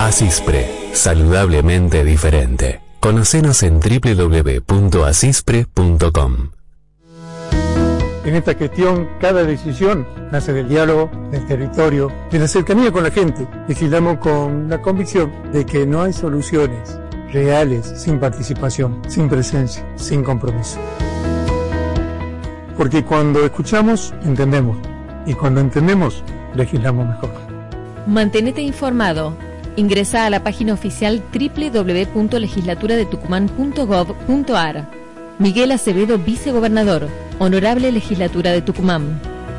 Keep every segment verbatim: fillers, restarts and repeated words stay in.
Asispre, saludablemente diferente. Conocenos en doble u doble u doble u punto asispre punto com. En esta gestión, cada decisión nace del diálogo, del territorio, de la cercanía con la gente. Legislamos con la convicción de que no hay soluciones reales sin participación, sin presencia, sin compromiso. Porque cuando escuchamos, entendemos. Y cuando entendemos, legislamos mejor. Mantenete informado. Ingresa a la página oficial doble u doble u doble u punto legislatura de tucumán punto gov punto ar. Miguel Acevedo, vicegobernador. Honorable Legislatura de Tucumán.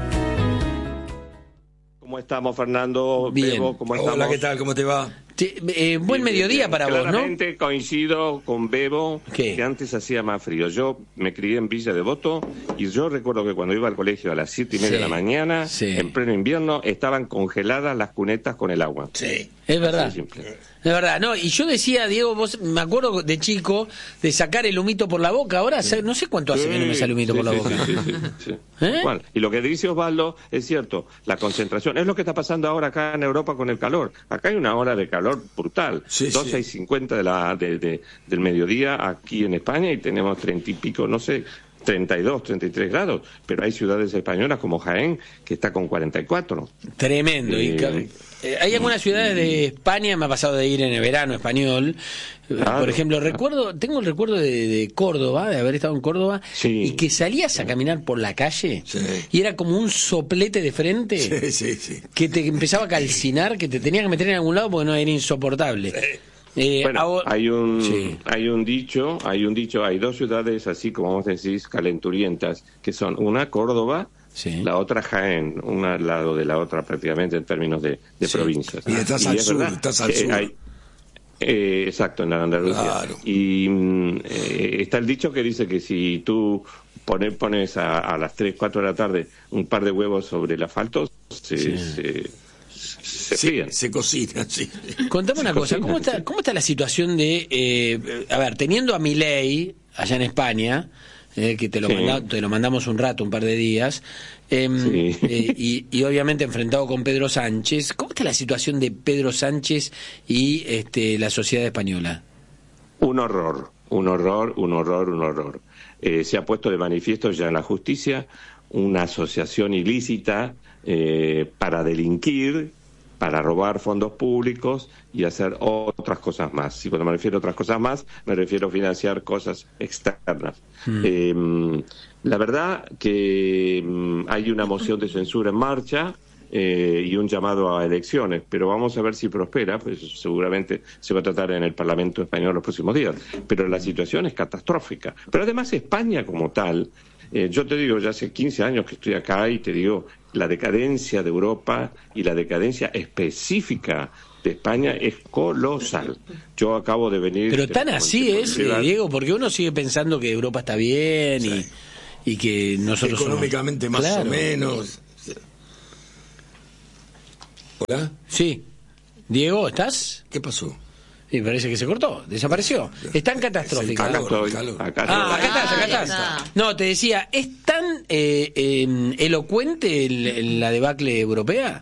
¿Cómo estamos, Fernando? Bien. Bebo, ¿cómo estamos? Hola, ¿qué tal? ¿Cómo te va? Sí, eh, buen Bien, mediodía bien. para vos, ¿no? Claramente coincido con Bebo, ¿Qué? que antes hacía más frío. Yo me crié en Villa Devoto y yo recuerdo que cuando iba al colegio a las siete y media Sí, de la mañana, sí. en pleno invierno, estaban congeladas las cunetas con el agua. Sí, es verdad. Así de simple. Es verdad, no, y yo decía, Diego, vos, me acuerdo de chico, de sacar el humito por la boca, ahora sí. No sé cuánto hace Sí, que no me sale humito sí, por la sí, boca. sí, sí, sí, sí. ¿Eh? Bueno, y lo que dice Osvaldo es cierto, la concentración, es lo que está pasando ahora acá en Europa con el calor. Acá hay una hora de calor brutal, Sí, doce sí. y cincuenta de la, de, de, del mediodía aquí en España y tenemos treinta y pico, no sé, treinta y dos, treinta y tres grados, pero hay ciudades españolas como Jaén que está con cuarenta y cuatro. Tremendo. Y, Eh, eh, hay algunas ciudades de España, me ha pasado de ir en el verano español. Eh, Claro, Por ejemplo, claro. recuerdo, tengo el recuerdo de, de Córdoba, de haber estado en Córdoba, Sí. y que salías a caminar por la calle Sí. y era como un soplete de frente Sí, sí, sí. que te empezaba a calcinar, que te tenía que meter en algún lado porque no era insoportable. Eh, Bueno, ahora- hay un Sí. hay un dicho, hay un dicho, hay dos ciudades así como vos decís calenturientas, que son una Córdoba, Sí. la otra Jaén, una al lado de la otra prácticamente en términos de, de Sí. provincias. Y estás al es sur, verdad estás al que sur. hay- eh, exacto, en la Andalucía. Claro. Y mm, eh, está el dicho que dice que si tú pones, pones a, a las tres, cuatro de la tarde un par de huevos sobre el asfalto, se, Sí. se, se Sí, frían. se cocina, sí. Contame una cosa, ¿cómo está, cómo está la situación de, eh, a ver, teniendo a Milei allá en España, eh, que te lo, Sí. manda- te lo mandamos un rato, un par de días, em, Sí. eh, y, y obviamente enfrentado con Pedro Sánchez, ¿cómo está la situación de Pedro Sánchez y este, la sociedad española? Un horror, un horror, un horror, un horror. Eh, se ha puesto de manifiesto ya en la justicia una asociación ilícita eh, para delinquir, para robar fondos públicos y hacer otras cosas más. Y cuando me refiero a otras cosas más, me refiero a financiar cosas externas. Mm. Eh, la verdad que mm, hay una moción de censura en marcha eh, y un llamado a elecciones, pero vamos a ver si prospera, pues seguramente se va a tratar en el Parlamento español los próximos días. Pero la situación es catastrófica. Pero además España como tal, eh, yo te digo, ya hace quince años que estoy acá y te digo, la decadencia de Europa y la decadencia específica de España es colosal. Yo acabo de venir... Pero de- tan así de- es, eh, Diego, porque uno sigue pensando que Europa está bien y, y que nosotros somos- Económicamente más Claro. o menos. ¿Hola? Sí. Diego, ¿estás? ¿Qué pasó? Y parece que se cortó, desapareció. Es tan catastrófica. Acá estoy, calor. acá Ah, estoy. acá estás, acá Ah, ya estás. está. No, te decía, ¿es tan eh, eh, elocuente el- el- la debacle europea?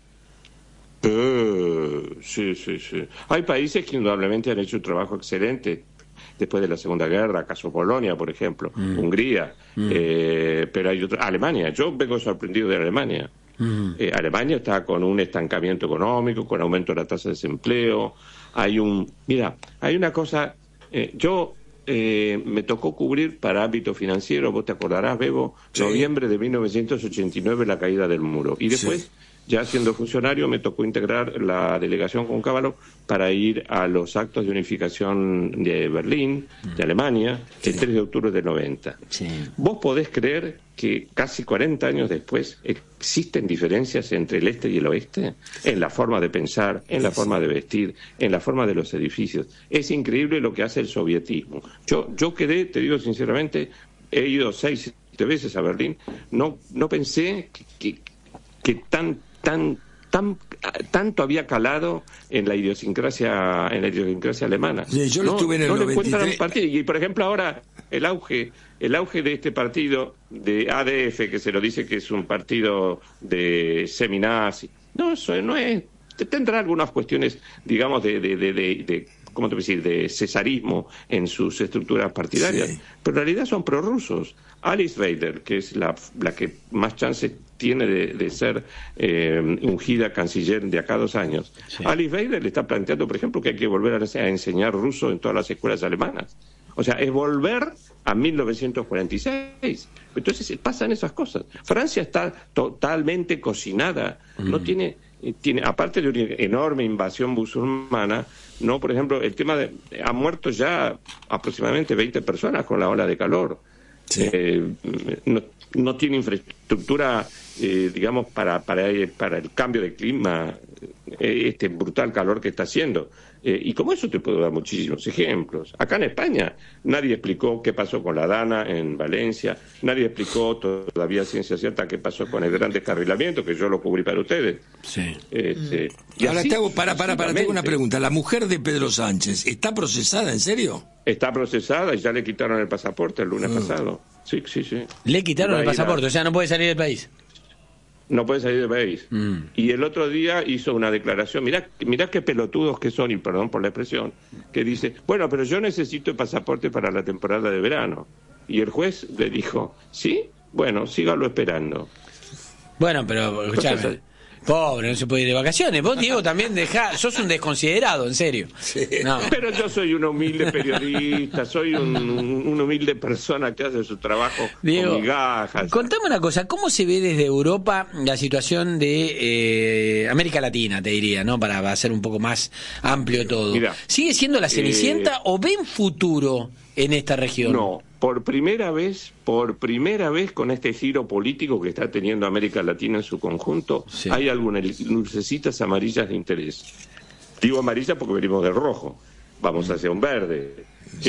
Eh, sí, sí, sí. Hay países que indudablemente han hecho un trabajo excelente después de la Segunda Guerra, caso Polonia, por ejemplo, Hungría, eh, pero hay otra, Alemania. Yo vengo sorprendido de Alemania. Eh, Alemania está con un estancamiento económico, con aumento de la tasa de desempleo. Hay un, mira, hay una cosa. eh, yo eh, me tocó cubrir para ámbito financiero, vos te acordarás, Bebo, Sí. noviembre de mil novecientos ochenta y nueve, la caída del muro, y después Sí. ya siendo funcionario, me tocó integrar la delegación con Cábalo para ir a los actos de unificación de Berlín, de Alemania, el tres de octubre del noventa. Sí. ¿Vos podés creer que casi cuarenta años después existen diferencias entre el este y el oeste? En la forma de pensar, en la forma de vestir, en la forma de los edificios. Es increíble lo que hace el sovietismo. Yo, yo quedé, te digo sinceramente, he ido seis, siete veces a Berlín, no, no pensé que, que, que tan tan tan tanto había calado en la idiosincrasia en la idiosincrasia alemana. Sí, yo no, estuve en el no le noventa y tres. encuentran un partido. Y por ejemplo ahora el auge el auge de este partido de A D F, que se lo dice que es un partido de seminazi. No, eso no es tendrá algunas cuestiones, digamos, de, de, de, de, de ¿cómo te voy a decir?, de cesarismo en sus estructuras partidarias, sí. Pero en realidad son prorrusos. Alice Weidel, que es la, la que más chances tiene de, de ser eh, ungida canciller de acá a dos años, sí. Alice Weidel está planteando, por ejemplo, que hay que volver a, a enseñar ruso en todas las escuelas alemanas. O sea, es volver a mil novecientos cuarenta y seis. Entonces pasan esas cosas. Francia está totalmente cocinada, mm. no tiene... tiene, aparte de una enorme invasión musulmana, no, por ejemplo, el tema de han muerto ya aproximadamente veinte personas con la ola de calor. Sí. Eh, no, no tiene infraestructura, eh, digamos, para, para, para el cambio de clima, eh, este brutal calor que está haciendo. Eh, y como eso te puedo dar muchísimos ejemplos. Acá en España nadie explicó qué pasó con la Dana en Valencia, nadie explicó todavía ciencia cierta qué pasó con el gran descarrilamiento, que yo lo cubrí para ustedes. Sí. Este, y Ahora así, te hago, para, para, para, tengo una pregunta. ¿La mujer de Pedro Sánchez está procesada, en serio? Está procesada y ya le quitaron el pasaporte el lunes uh. pasado. Sí, sí, sí. Le quitaron el pasaporte, a... o sea, no puede salir del país. No puede salir del país. Mm. Y el otro día hizo una declaración, mirá, mirá qué pelotudos que son, y perdón por la expresión, que dice, bueno, pero yo necesito el pasaporte para la temporada de verano. Y el juez le dijo, ¿sí? Bueno, sígalo esperando. Bueno, pero escuchame, pobre, no se puede ir de vacaciones. Vos, Diego, también dejá, sos un desconsiderado, en serio. Sí. No. Pero yo soy un humilde periodista, soy un, una humilde persona que hace su trabajo Diego, con migajas. Contame una cosa, ¿cómo se ve desde Europa la situación de eh, América Latina, te diría, ¿no? Para hacer un poco más amplio todo. Mirá, ¿sigue siendo la Cenicienta eh, o ven futuro en esta región? No. Por primera vez, por primera vez con este giro político que está teniendo América Latina en su conjunto, sí. Hay algunas lucecitas amarillas de interés. Digo amarillas porque venimos del rojo, vamos hacia un verde. Sí.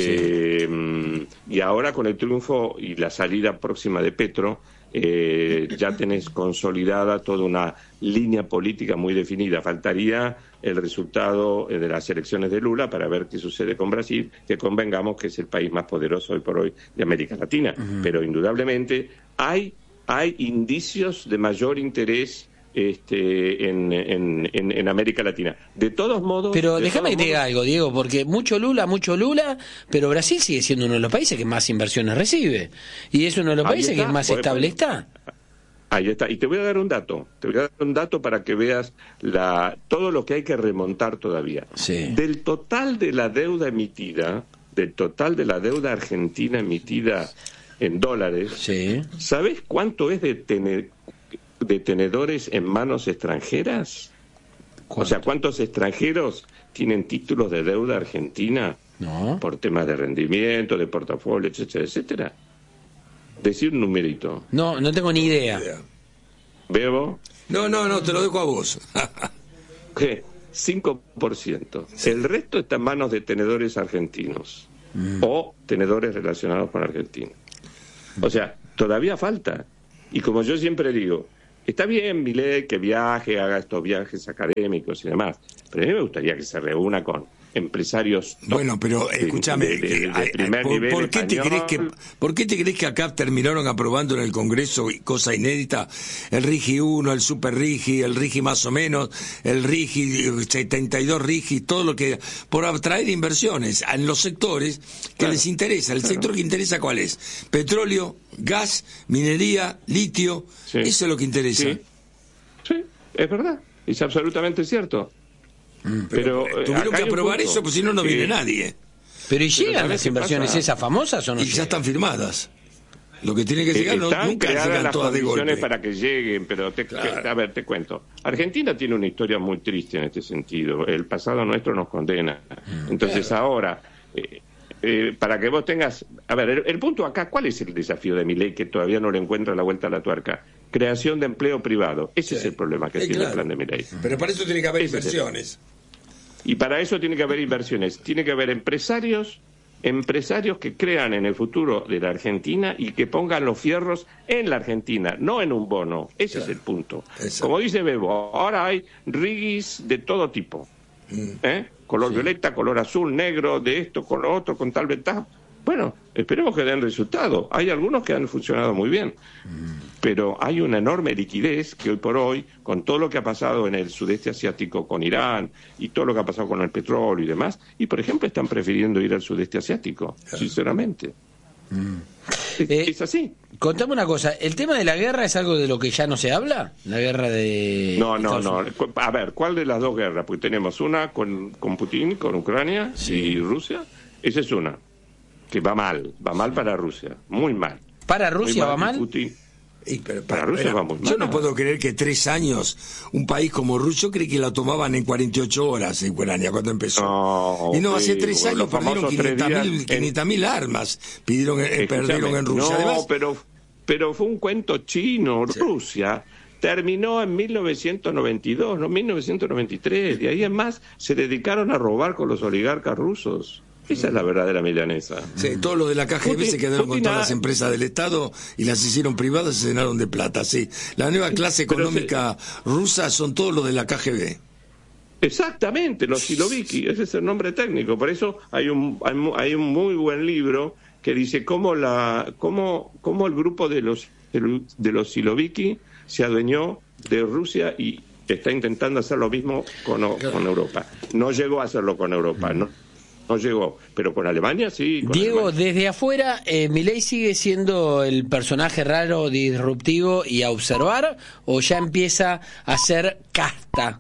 Eh, y ahora con el triunfo y la salida próxima de Petro, eh, ya tenés consolidada toda una línea política muy definida. Faltaría el resultado de las elecciones de Lula para ver qué sucede con Brasil, que convengamos que es el país más poderoso hoy por hoy de América Latina. Uh-huh. Pero indudablemente hay, hay indicios de mayor interés este, en, en, en, en América Latina. De todos modos... Pero de déjame que te diga algo, Diego, porque mucho Lula, mucho Lula, pero Brasil sigue siendo uno de los países que más inversiones recibe. Y es uno de los países está, que más pues, estable está. Ahí está. Y te voy a dar un dato. Te voy a dar un dato para que veas la, todo lo que hay que remontar todavía. Sí. Del total de la deuda emitida, del total de la deuda argentina emitida en dólares, sí. ¿Sabes cuánto es de, tener, de tenedores en manos extranjeras? ¿Cuánto? O sea, ¿cuántos extranjeros tienen títulos de deuda argentina? No. Por temas de rendimiento, de portafolio, etcétera, etcétera. Decir un numerito. No, no tengo ni idea. ¿Bebo? No, no, no, te lo dejo a vos. ¿Qué? cinco por ciento. Sí. El resto está en manos de tenedores argentinos mm. o tenedores relacionados con Argentina. O sea, todavía falta. Y como yo siempre digo, está bien Milei que viaje, haga estos viajes académicos y demás, pero a mí me gustaría que se reúna con empresarios. Bueno, pero escúchame, de, de, de, de primer ¿por, nivel ¿por, qué te crees que, ¿por qué te crees que acá terminaron aprobando en el Congreso, cosa inédita, el RIGI uno, el Super RIGI, el RIGI más o menos, el RIGI, setenta y dos RIGI, todo lo que, por atraer inversiones en los sectores que claro, les interesa? El claro. sector que interesa, ¿cuál es? Petróleo, gas, minería, litio, sí. Eso es lo que interesa. Sí, sí, es verdad, es absolutamente cierto. Pero, pero tuvieron que aprobar eso, pues si no, no viene eh, nadie. Pero ¿y llegan las inversiones pasa? Esas famosas o no? Y llegan? Ya están firmadas. Lo que tiene que llegar, eh, no, nunca llegan las todas de golpe. Para que lleguen, pero te, claro. te, a ver, te cuento. Argentina tiene una historia muy triste en este sentido. El pasado nuestro nos condena. Entonces claro. ahora, eh, eh, para que vos tengas... A ver, el, el punto acá, ¿cuál es el desafío de Milei que todavía no le encuentra la vuelta a la tuerca? Creación de empleo privado. Ese sí. es el problema que eh, tiene claro. el plan de Milei. Pero para eso tiene que haber Ese inversiones. Y para eso tiene que haber inversiones, tiene que haber empresarios, empresarios que crean en el futuro de la Argentina y que pongan los fierros en la Argentina, no en un bono. Ese claro. es el punto. Exacto. Como dice Bebo, ahora hay rigis de todo tipo, mm. ¿eh? color sí. violeta, color azul, negro, de esto, con lo otro, con tal ventaja. Bueno, esperemos que den resultado. Hay algunos que han funcionado muy bien, pero hay una enorme liquidez que hoy por hoy, con todo lo que ha pasado en el sudeste asiático con Irán y todo lo que ha pasado con el petróleo y demás, y por ejemplo están prefiriendo ir al sudeste asiático, sinceramente. Mm. Es, eh, es así. Contame una cosa, ¿el tema de la guerra es algo de lo que ya no se habla? ¿La guerra de...? No, no, no. A ver, ¿cuál de las dos guerras? Porque tenemos una con, con Putin, con Ucrania sí. y Rusia. Esa es una. Que va mal, va mal para Rusia, muy mal. ¿Para Rusia va mal? Putin. Y, pero, para, para Rusia pero, va muy mal. Yo no puedo creer que tres años, un país como Rusia, yo creí que la tomaban en cuarenta y ocho horas en Ucrania cuando empezó. No, y no, sí, hace tres bueno, años perdieron quinientas mil armas, pidieron, eh, perdieron en Rusia. No, Además, pero, pero fue un cuento chino. Sí. Rusia terminó en mil novecientos noventa y dos, no mil novecientos noventa y tres, de ahí en más se dedicaron a robar con los oligarcas rusos. Esa es la verdadera milanesa. Sí, todo lo de la K G B Putin, se quedaron Putin con todas ha... las empresas del Estado y las hicieron privadas y se llenaron de plata, sí. La nueva clase económica se... rusa son todos los de la K G B. Exactamente, los siloviki, ese es el nombre técnico. Por eso hay un, hay, hay un muy buen libro que dice cómo, la, cómo, cómo el grupo de los, de los siloviki se adueñó de Rusia y está intentando hacer lo mismo con, con Europa. No llegó a hacerlo con Europa, ¿no? No llegó, pero con Alemania sí. Con Diego, Alemania. Desde afuera, eh, ¿Milei sigue siendo el personaje raro, disruptivo y a observar? ¿O ya empieza a ser casta?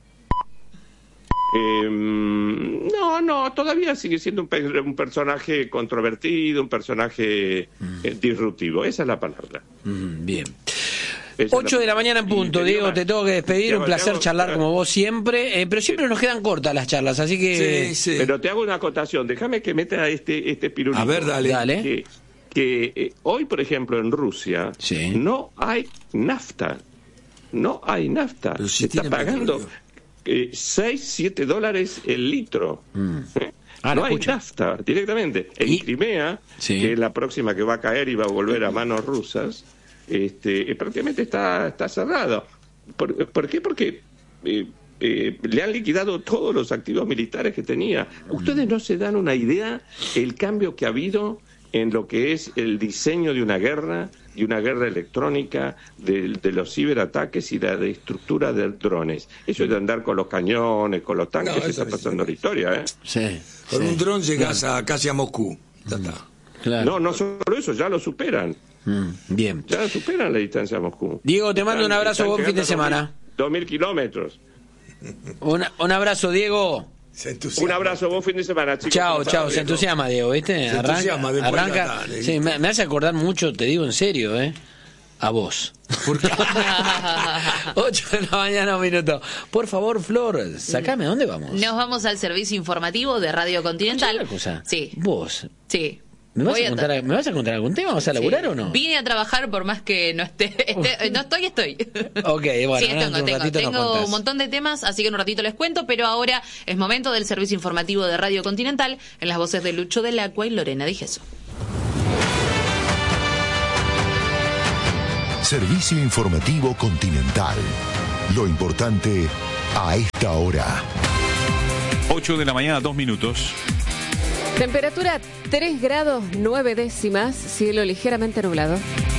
Eh, no, no, todavía sigue siendo un, un personaje controvertido, un personaje mm. eh, disruptivo. Esa es la palabra. Mm, bien. ocho de la mañana en punto, Diego, más. Te tengo que despedir, un placer charlar como vos siempre, eh, pero siempre nos quedan cortas las charlas, así que... Sí, sí. Pero te hago una acotación, déjame que meta este, este pirulito. A ver, dale. dale. Que, que eh, hoy, por ejemplo, en Rusia, sí. no hay nafta, no hay nafta, se si está pagando eh, seis, siete dólares el litro. Mm. ¿Eh? Ah, no hay escucho. nafta directamente. En ¿Y? Crimea, sí. que es la próxima que va a caer y va a volver a manos rusas, Este, prácticamente está, está cerrado. ¿Por, ¿Por qué? Porque eh, eh, le han liquidado todos los activos militares que tenía. Ustedes no se dan una idea el cambio que ha habido en lo que es el diseño de una guerra, de una guerra electrónica, de, de los ciberataques y la de estructura de drones. Eso es de andar con los cañones, con los tanques, no, se está pasando la historia, ¿eh? Sí, con sí. un dron llegas claro. a casi a Moscú. Ya mm. está. Claro. No, no solo eso, ya lo superan. Mm, bien. Ya superan la distancia a Moscú. Diego, te mando están, un abrazo, buen fin de semana. Dos mil kilómetros. Un, un abrazo, Diego. Un abrazo, buen fin de semana, chicos. Chao, chao, se entusiasma, Diego, ¿viste? Se arranca, entusiasma, arranca. Tarde, sí, me, me hace acordar mucho, te digo en serio, ¿eh? A vos. ocho de la mañana, un minuto. Por favor, Flor, sacame, ¿a dónde vamos? Nos vamos al servicio informativo de Radio Continental. ¿Qué cosa? Sí. Vos. Sí. ¿Me vas, a contar, a... ¿Me vas a contar algún tema? ¿Vas a laburar sí. o no? Vine a trabajar por más que no esté. esté no estoy, estoy. Ok, bueno. Sí, tengo, un tengo, tengo un montón de temas, así que en un ratito les cuento, pero ahora es momento del servicio informativo de Radio Continental en las voces de Lucho del Acua y Lorena Di Gesso. Servicio informativo Continental. Lo importante a esta hora. ocho de la mañana, dos minutos. Temperatura tres grados nueve décimas, cielo ligeramente nublado.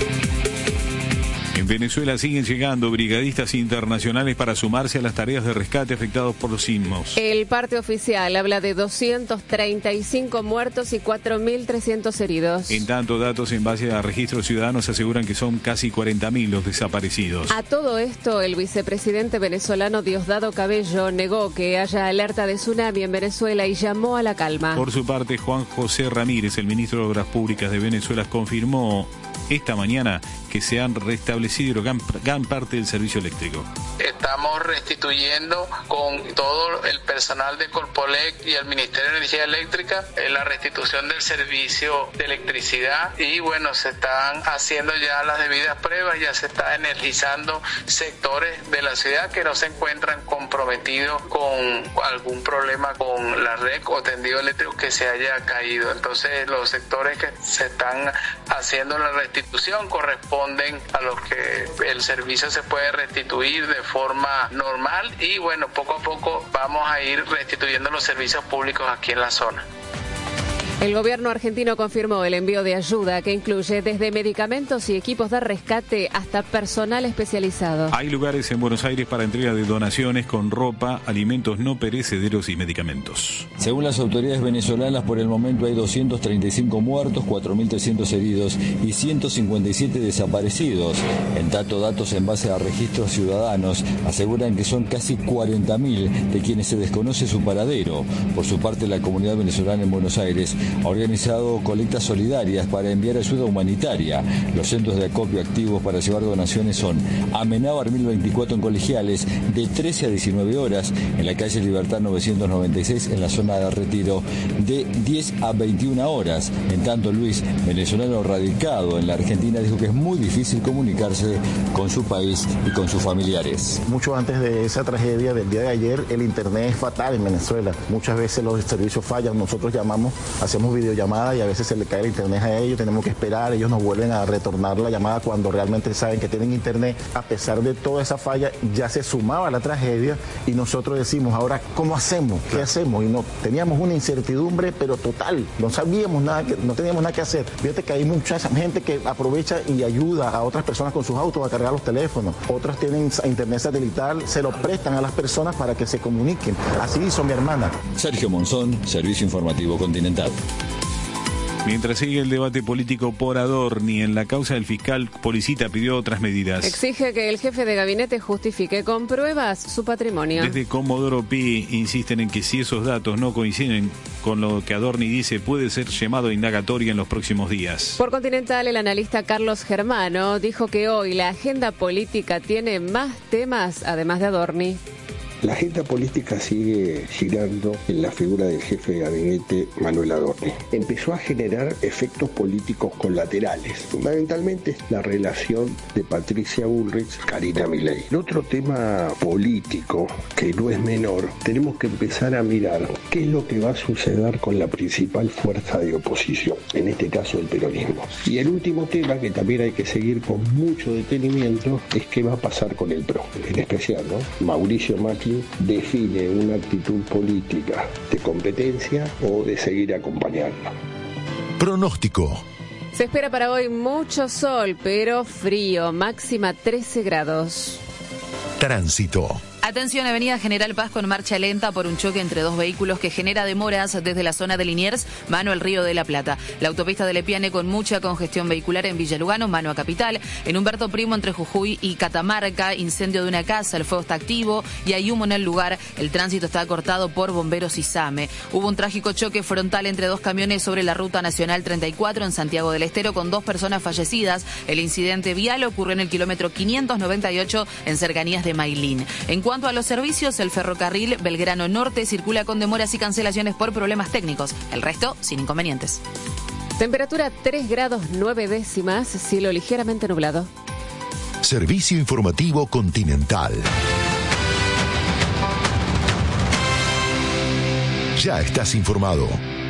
En Venezuela siguen llegando brigadistas internacionales para sumarse a las tareas de rescate afectados por los sismos. El parte oficial habla de doscientos treinta y cinco muertos y cuatro mil trescientos heridos. En tanto, datos en base a registros ciudadanos aseguran que son casi cuarenta mil los desaparecidos. A todo esto, el vicepresidente venezolano Diosdado Cabello negó que haya alerta de tsunami en Venezuela y llamó a la calma. Por su parte, Juan José Ramírez, el ministro de Obras Públicas de Venezuela, confirmó esta mañana que se han restablecido gran, gran parte del servicio eléctrico. Estamos restituyendo con todo el personal de Corpolec y el Ministerio de Energía Eléctrica eh, la restitución del servicio de electricidad y bueno, se están haciendo ya las debidas pruebas, ya se está energizando sectores de la ciudad que no se encuentran comprometidos con algún problema con la red o tendido eléctrico que se haya caído. Entonces los sectores que se están haciendo la restitución corresponden a los que el servicio se puede restituir de forma normal y bueno, poco a poco vamos a ir restituyendo los servicios públicos aquí en la zona. El gobierno argentino confirmó el envío de ayuda que incluye desde medicamentos y equipos de rescate hasta personal especializado. Hay lugares en Buenos Aires para entrega de donaciones con ropa, alimentos no perecederos y medicamentos. Según las autoridades venezolanas, por el momento hay doscientos treinta y cinco muertos, cuatro mil trescientos heridos y ciento cincuenta y siete desaparecidos. En tanto, datos en base a registros ciudadanos aseguran que son casi cuarenta mil de quienes se desconoce su paradero. Por su parte, la comunidad venezolana en Buenos Aires ha organizado colectas solidarias para enviar ayuda humanitaria. Los centros de acopio activos para llevar donaciones son Amenábar mil veinticuatro en Colegiales, de trece a diecinueve horas, en la calle Libertad novecientos noventa y seis en la zona de Retiro, de diez a veintiuna horas. En tanto, Luis, venezolano radicado en la Argentina, dijo que es muy difícil comunicarse con su país y con sus familiares. Mucho antes de esa tragedia del día de ayer, el internet es fatal en Venezuela. Muchas veces los servicios fallan, nosotros llamamos, hacemos videollamada y a veces se le cae el internet a ellos, tenemos que esperar, ellos nos vuelven a retornar la llamada cuando realmente saben que tienen internet. A pesar de toda esa falla, ya se sumaba la tragedia y nosotros decimos, ahora, ¿cómo hacemos? ¿Qué hacemos? Y no, teníamos una incertidumbre, pero total, no sabíamos nada, que, no teníamos nada que hacer. Fíjate que hay mucha gente que aprovecha y ayuda a otras personas con sus autos a cargar los teléfonos, otras tienen internet satelital, se lo prestan a las personas para que se comuniquen. Así hizo mi hermana. Sergio Monzón, Servicio Informativo Continental. Mientras sigue el debate político por Adorni, en la causa del fiscal Policita pidió otras medidas. Exige que el jefe de gabinete justifique con pruebas su patrimonio. Desde Comodoro Pi insisten en que si esos datos no coinciden con lo que Adorni dice, puede ser llamado a indagatoria en los próximos días. Por Continental, el analista Carlos Germano dijo que hoy la agenda política tiene más temas además de Adorni. La agenda política sigue girando en la figura del jefe de gabinete Manuel Adorni. Empezó a generar efectos políticos colaterales, fundamentalmente la relación de Patricia Bullrich, Karina Milei. El otro tema político, que no es menor, tenemos que empezar a mirar qué es lo que va a suceder con la principal fuerza de oposición, en este caso el peronismo. Y el último tema, que también hay que seguir con mucho detenimiento, es qué va a pasar con el P R O, en especial, ¿no? Mauricio Macri define una actitud política de competencia o de seguir acompañando. Pronóstico. Se espera para hoy mucho sol, pero frío, máxima trece grados. Tránsito. Atención, Avenida General Paz con marcha lenta por un choque entre dos vehículos que genera demoras desde la zona de Liniers, mano al Río de la Plata. La autopista de Lepiane con mucha congestión vehicular en Villa Lugano, mano a Capital. En Humberto Primo entre Jujuy y Catamarca, incendio de una casa, el fuego está activo y hay humo en el lugar. El tránsito está cortado por bomberos y SAME. Hubo un trágico choque frontal entre dos camiones sobre la Ruta Nacional treinta y cuatro en Santiago del Estero con dos personas fallecidas. El incidente vial ocurrió en el kilómetro quinientos noventa y ocho en cercanías de Mailín. En En cuanto a los servicios, el ferrocarril Belgrano Norte circula con demoras y cancelaciones por problemas técnicos. El resto, sin inconvenientes. Temperatura tres grados nueve décimas, cielo ligeramente nublado. Servicio Informativo Continental. Ya estás informado.